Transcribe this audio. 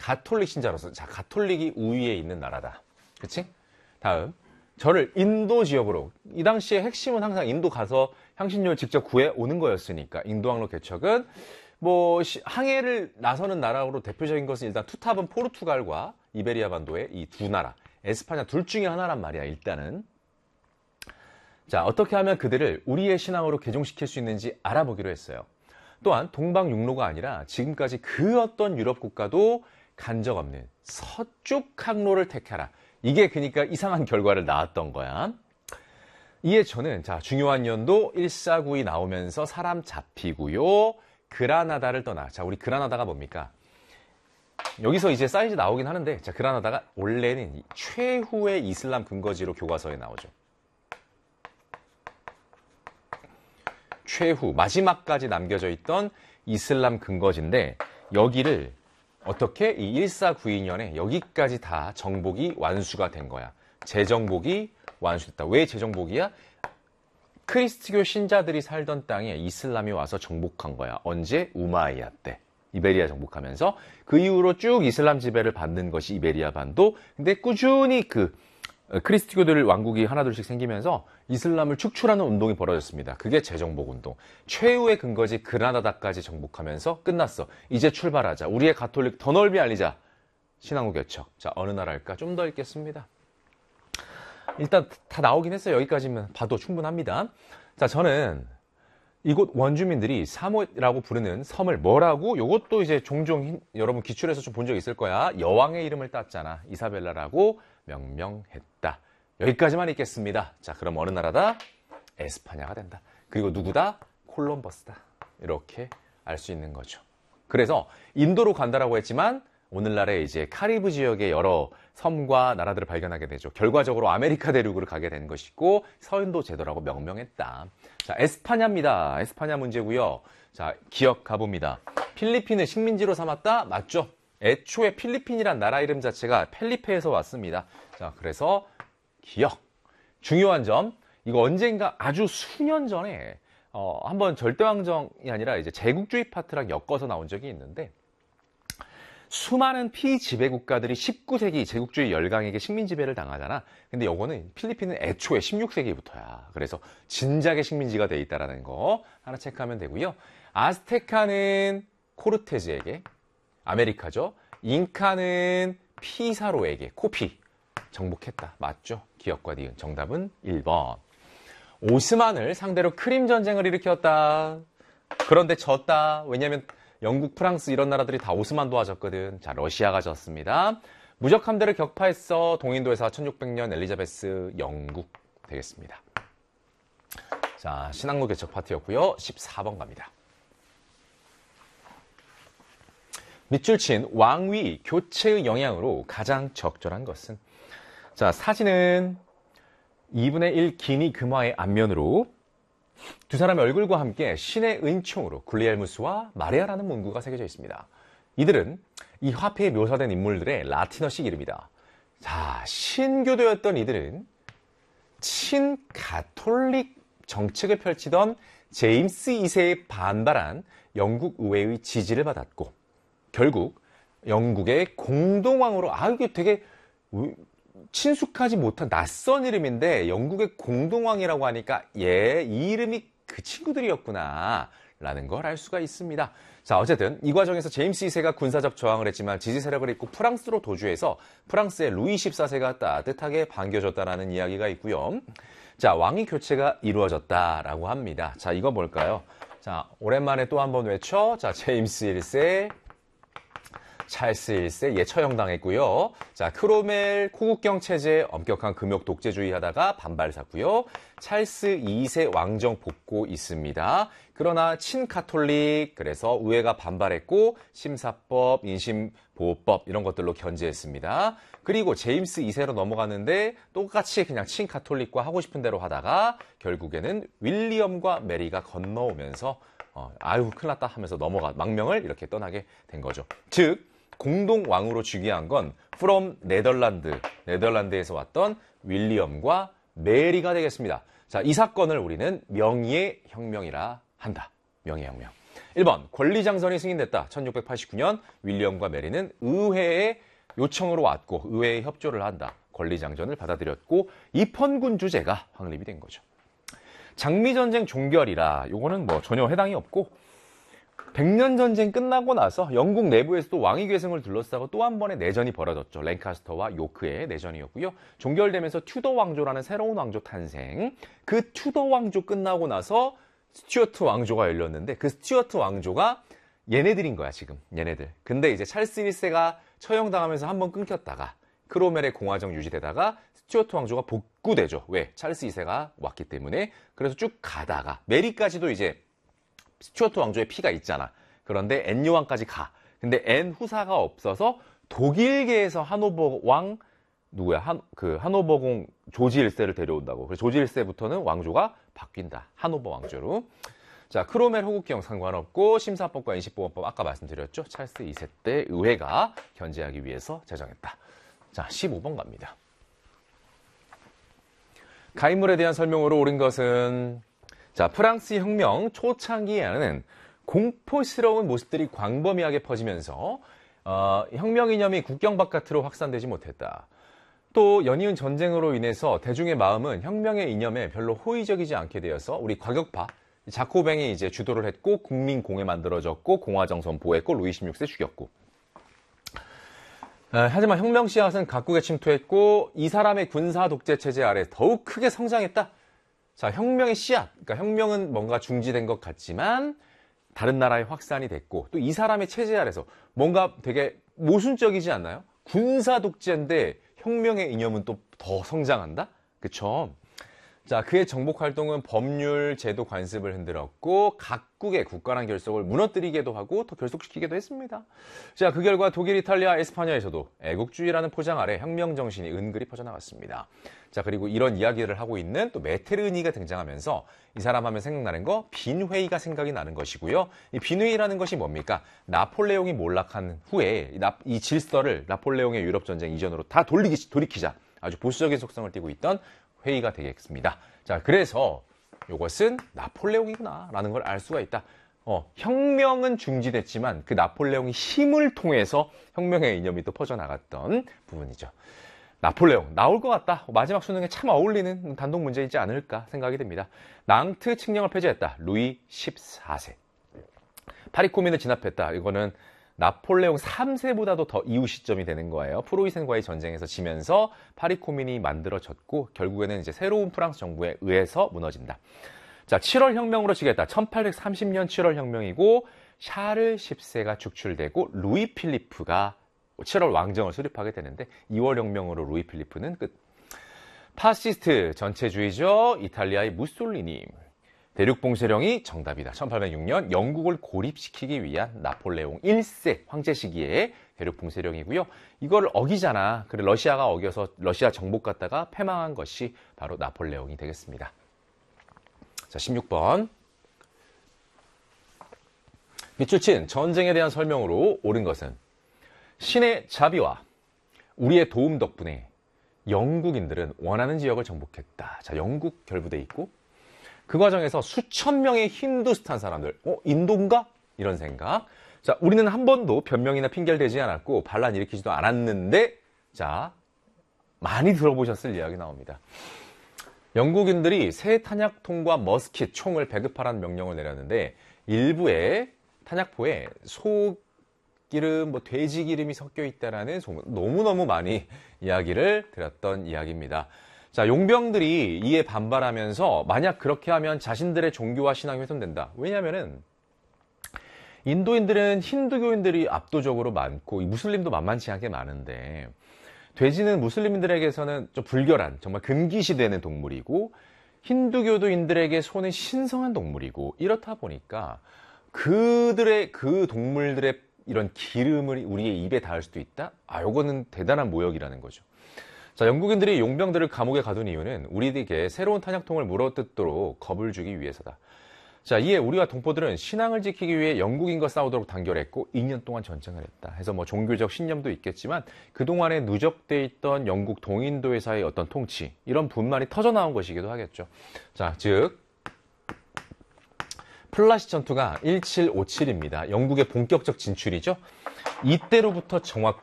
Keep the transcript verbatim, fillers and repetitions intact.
가톨릭 신자로서, 자, 가톨릭이 우위에 있는 나라다. 그치? 다음, 저를 인도 지역으로, 이 당시에 핵심은 항상 인도 가서 향신료를 직접 구해 오는 거였으니까, 인도 항로 개척은 뭐 항해를 나서는 나라로 대표적인 것은 일단 투탑은 포르투갈과 이베리아 반도의 이 두 나라, 에스파냐 둘 중에 하나란 말이야, 일단은. 자, 어떻게 하면 그들을 우리의 신앙으로 개종시킬 수 있는지 알아보기로 했어요. 또한 동방 육로가 아니라 지금까지 그 어떤 유럽 국가도 간 적 없는 서쪽 항로를 택하라. 이게 그러니까 이상한 결과를 낳았던 거야. 이에 저는 자, 중요한 연도 천사백구십이 나오면서 사람 잡히고요. 그라나다를 떠나. 자, 우리 그라나다가 뭡니까? 여기서 이제 사이즈 나오긴 하는데, 자, 그라나다가 원래는 최후의 이슬람 근거지로 교과서에 나오죠. 최후, 마지막까지 남겨져 있던 이슬람 근거지인데, 여기를 어떻게 이 천사백구십이 년에 여기까지 다 정복이 완수가 된 거야. 재정복이 완수됐다. 왜 재정복이야? 크리스트교 신자들이 살던 땅에 이슬람이 와서 정복한 거야. 언제? 우마이야 때. 이베리아 정복하면서 그 이후로 쭉 이슬람 지배를 받는 것이 이베리아 반도. 근데 꾸준히 그 크리스트교들 왕국이 하나둘씩 생기면서 이슬람을 축출하는 운동이 벌어졌습니다. 그게 재정복 운동. 최후의 근거지 그라나다까지 정복하면서 끝났어. 이제 출발하자. 우리의 가톨릭 더 넓이 알리자. 신앙후 개척. 자, 어느 나라일까? 좀 더 읽겠습니다. 일단 다 나오긴 했어요. 여기까지면 봐도 충분합니다. 자, 저는 이곳 원주민들이 사모라고 부르는 섬을 뭐라고? 요것도 이제 종종 힘, 여러분 기출에서 좀 본 적 있을 거야. 여왕의 이름을 땄잖아. 이사벨라라고 명명했다. 여기까지만 읽겠습니다. 자, 그럼 어느 나라다? 에스파냐가 된다. 그리고 누구다? 콜럼버스다. 이렇게 알 수 있는 거죠. 그래서 인도로 간다라고 했지만 오늘날의 이제 카리브 지역의 여러 섬과 나라들을 발견하게 되죠. 결과적으로 아메리카 대륙으로 가게 된 것이고 서인도 제도라고 명명했다. 자, 에스파냐입니다. 에스파냐 문제고요. 자, 기억 가봅니다. 필리핀을 식민지로 삼았다? 맞죠? 애초에 필리핀이란 나라 이름 자체가 펠리페에서 왔습니다. 자, 그래서 기억. 중요한 점, 이거 언젠가 아주 수년 전에 어, 한번 절대왕정이 아니라 이제 제국주의 파트랑 엮어서 나온 적이 있는데 수많은 피지배 국가들이 십구 세기 제국주의 열강에게 식민 지배를 당하잖아. 근데 요거는 필리핀은 애초에 십육 세기부터야. 그래서 진작에 식민지가 돼 있다라는 거 하나 체크하면 되고요. 아스테카는 코르테즈에게, 아메리카죠. 잉카는 피사로에게, 코피 정복했다. 맞죠? 기억과 니은. 정답은 일 번. 오스만을 상대로 크림 전쟁을 일으켰다. 그런데 졌다. 왜냐면 영국, 프랑스 이런 나라들이 다 오스만 도와줬거든. 자, 러시아가 졌습니다. 무적 함대를 격파했어. 동인도에서 천육백 년 엘리자베스 영국 되겠습니다. 자, 신항로 개척 파트였고요. 십사 번 갑니다. 밑줄 친 왕위 교체의 영향으로 가장 적절한 것은? 자, 사진은 이분의 일 기니 금화의 앞면으로 두 사람의 얼굴과 함께 신의 은총으로 굴리엘무스와 마리아라는 문구가 새겨져 있습니다. 이들은 이 화폐에 묘사된 인물들의 라틴어식 이름이다. 자, 신교도였던 이들은 친가톨릭 정책을 펼치던 제임스 이 세에 반발한 영국 의회의 지지를 받았고 결국 영국의 공동왕으로, 아, 이게 되게 친숙하지 못한 낯선 이름인데 영국의 공동왕이라고 하니까 예, 이 이름이 그 친구들이었구나 라는 걸 알 수가 있습니다. 자, 어쨌든 이 과정에서 제임스 이 세가 군사적 저항을 했지만 지지 세력을 잇고 프랑스로 도주해서 프랑스의 루이 십사 세가 따뜻하게 반겨줬다라는 이야기가 있고요. 자, 왕위 교체가 이루어졌다라고 합니다. 자, 이거 뭘까요? 자, 오랜만에 또 한번 외쳐. 자, 제임스 일 세, 찰스 일 세, 예, 처형당했고요. 자, 크로멜 코국경 체제 엄격한 금욕 독재주의 하다가 반발샀고요. 찰스 이 세 왕정 복고 있습니다. 그러나 친카톨릭, 그래서 의회가 반발했고 심사법, 인신보호법 이런 것들로 견제했습니다. 그리고 제임스 이 세로 넘어갔는데 똑같이 그냥 친카톨릭과 하고 싶은 대로 하다가 결국에는 윌리엄과 메리가 건너오면서 어, 아유 큰일 났다 하면서 넘어가 망명을 이렇게 떠나게 된 거죠. 즉 공동 왕으로 즉위한 건 from 네덜란드, 네덜란드에서 왔던 윌리엄과 메리가 되겠습니다. 자, 이 사건을 우리는 명의의 혁명이라 한다. 명의의 혁명. 일 번 권리장선이 승인됐다. 천육백팔십구 년 윌리엄과 메리는 의회의 요청으로 왔고 의회에 협조를 한다. 권리장전을 받아들였고 입헌군 주제가 확립이 된 거죠. 장미전쟁 종결이라 요거는 뭐 전혀 해당이 없고 백년전쟁 끝나고 나서 영국 내부에서도 왕위 계승을 둘러싸고 또 한 번의 내전이 벌어졌죠. 랭카스터와 요크의 내전이었고요. 종결되면서 튜더 왕조라는 새로운 왕조 탄생. 그 튜더 왕조 끝나고 나서 스튜어트 왕조가 열렸는데 그 스튜어트 왕조가 얘네들인 거야 지금. 얘네들. 근데 이제 찰스 일 세가 처형당하면서 한번 끊겼다가 크로멜의 공화정 유지되다가 스튜어트 왕조가 복구되죠. 왜? 찰스 이 세가 왔기 때문에. 그래서 쭉 가다가 메리까지도 이제 스튜어트 왕조의 피가 있잖아. 그런데 앤 여왕까지 가. 근데 앤 후사가 없어서 독일계에서 하노버 왕 누구야? 한, 그 하노버공 조지 일 세를 데려온다고. 그래서 조지 일 세부터는 왕조가 바뀐다. 하노버 왕조로. 자, 크로멜 호국경 상관없고 심사법과 인식보건법 아까 말씀드렸죠. 찰스 이 세 때 의회가 견제하기 위해서 제정했다. 자, 십오 번 갑니다. 가인물에 대한 설명으로 옳은 것은 자, 프랑스 혁명 초창기에는 공포스러운 모습들이 광범위하게 퍼지면서 어, 혁명 이념이 국경 바깥으로 확산되지 못했다. 또 연이은 전쟁으로 인해서 대중의 마음은 혁명의 이념에 별로 호의적이지 않게 되어서 우리 과격파 자코뱅이 이제 주도를 했고 국민공회 만들어졌고 공화정 선포했고 루이 십육 세 죽였고. 아, 하지만 혁명 씨앗은 각국에 침투했고 이 사람의 군사 독재 체제 아래 더욱 크게 성장했다. 자, 혁명의 씨앗, 그러니까 혁명은 뭔가 중지된 것 같지만 다른 나라에 확산이 됐고 또 이 사람의 체제 아래서 뭔가 되게 모순적이지 않나요? 군사 독재인데 혁명의 이념은 또 더 성장한다? 그쵸? 자, 그의 정복 활동은 법률, 제도, 관습을 흔들었고 각국의 국가란 결속을 무너뜨리기도 하고 더 결속시키기도 했습니다. 자, 그 결과 독일, 이탈리아, 에스파냐에서도 애국주의라는 포장 아래 혁명 정신이 은근히 퍼져나갔습니다. 자, 그리고 이런 이야기를 하고 있는 또 메테르니가 등장하면서 이 사람 하면 생각나는 거 빈회의가 생각이 나는 것이고요. 이 빈회의라는 것이 뭡니까? 나폴레옹이 몰락한 후에 이, 나, 이 질서를 나폴레옹의 유럽 전쟁 이전으로 다 돌리기, 돌이키자 아주 보수적인 속성을 띠고 있던 회의가 되겠습니다. 자, 그래서 이것은 나폴레옹이구나 라는 걸 알 수가 있다. 어, 혁명은 중지됐지만 그 나폴레옹의 힘을 통해서 혁명의 이념이 또 퍼져나갔던 부분이죠. 나폴레옹 나올 것 같다. 마지막 수능에 참 어울리는 단독 문제이지 않을까 생각이 듭니다. 낭트 칙령을 폐지했다. 루이 십사 세. 파리 코민을 진압했다. 이거는 나폴레옹 삼 세보다도 더 이후 시점이 되는 거예요. 프로이센과의 전쟁에서 지면서 파리 코민이 만들어졌고 결국에는 이제 새로운 프랑스 정부에 의해서 무너진다. 자, 칠월 혁명으로 치겠다. 천팔백삼십 년 칠월 혁명이고 샤를 십 세가 축출되고 루이 필리프가 칠월 왕정을 수립하게 되는데 이월 혁명으로 루이 필리프는 끝. 파시스트 전체주의죠. 이탈리아의 무솔리니. 대륙봉쇄령이 정답이다. 천팔백육 년 영국을 고립시키기 위한 나폴레옹 일 세 황제 시기에 대륙봉쇄령이고요. 이걸 어기잖아. 그래 러시아가 어겨서 러시아 정복 갔다가 패망한 것이 바로 나폴레옹이 되겠습니다. 자, 십육 번. 밑줄 친 전쟁에 대한 설명으로 옳은 것은 신의 자비와 우리의 도움 덕분에 영국인들은 원하는 지역을 정복했다. 자, 영국 결부돼 있고 그 과정에서 수천 명의 힌두스탄 사람들, 어, 인도인가? 이런 생각. 자, 우리는 한 번도 변명이나 핑계를 대지 않았고 반란 일으키지도 않았는데, 자, 많이 들어보셨을 이야기 나옵니다. 영국인들이 새 탄약통과 머스킷, 총을 배급하라는 명령을 내렸는데 일부의 탄약포에 소기름, 뭐 돼지 기름이 섞여 있다라는 소문, 너무너무 많이 이야기를 드렸던 이야기입니다. 자, 용병들이 이에 반발하면서 만약 그렇게 하면 자신들의 종교와 신앙이 훼손된다. 왜냐하면은 인도인들은 힌두교인들이 압도적으로 많고 무슬림도 만만치 않게 많은데 돼지는 무슬림들에게서는 좀 불결한 정말 금기시되는 동물이고 힌두교도인들에게 소는 신성한 동물이고 이렇다 보니까 그들의 그 동물들의 이런 기름을 우리의 입에 닿을 수도 있다? 아, 요거는 대단한 모욕이라는 거죠. 자, 영국인들이 용병들을 감옥에 가둔 이유는 우리에게 새로운 탄약통을 물어뜯도록 겁을 주기 위해서다. 자, 이에 우리와 동포들은 신앙을 지키기 위해 영국인과 싸우도록 단결했고 이 년 동안 전쟁을 했다. 해서 뭐 종교적 신념도 있겠지만 그동안에 누적돼 있던 영국 동인도회사의 어떤 통치, 이런 분만이 터져나온 것이기도 하겠죠. 자, 즉 플라시 전투가 천칠백오십칠입니다. 영국의 본격적 진출이죠. 이때로부터 정확히